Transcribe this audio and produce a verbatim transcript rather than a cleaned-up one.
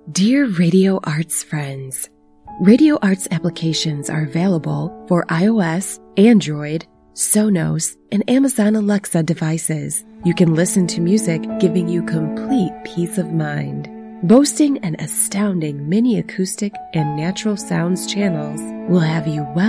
Dear Radio Arts friends, Radio Arts applications are available for iOS, Android, Sonos, and Amazon Alexa devices. You can listen to music giving you complete peace of mind. Boasting an astounding mini acoustic and natural sounds channels will have you well